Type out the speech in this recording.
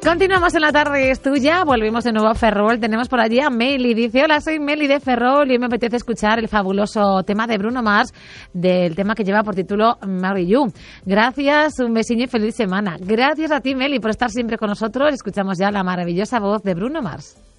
Continuamos en la tarde, es tuya. Volvimos de nuevo a Ferrol. Tenemos por allí a Meli. Dice, hola, soy Meli de Ferrol y me apetece escuchar el fabuloso tema de Bruno Mars, del tema que lleva por título Marry You. Gracias, un besiño y feliz semana. Gracias a ti, Meli, por estar siempre con nosotros. Escuchamos ya la maravillosa voz de Bruno Mars.